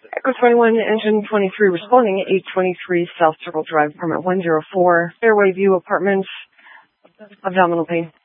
Echo 21, engine 23 responding, 823 South Circle Drive, apartment 104, Fairway View Apartments, abdominal pain.